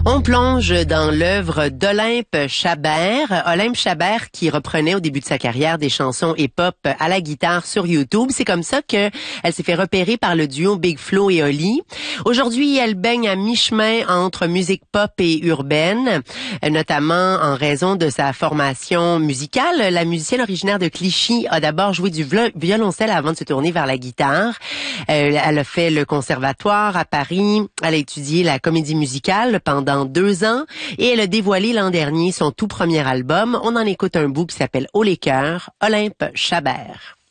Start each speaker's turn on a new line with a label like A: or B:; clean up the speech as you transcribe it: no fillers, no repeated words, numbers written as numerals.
A: On plonge dans l'œuvre d'Olympe Chabert. Olympe Chabert qui reprenait au début de sa carrière des chansons hip-hop à la guitare sur YouTube. C'est comme ça que elle s'est fait repérer par le duo Big Flo et Oli. Aujourd'hui, elle baigne à mi-chemin entre musique pop et urbaine, notamment en raison de sa formation musicale. La musicienne originaire de Clichy a d'abord joué du violoncelle avant de se tourner vers la guitare. Elle a fait le conservatoire à Paris. Elle a étudié la comédie musicale pendant 2 ans et elle a dévoilé l'an dernier son tout premier album. On en écoute un bout qui s'appelle Haut les cœurs, Olympe Chabert.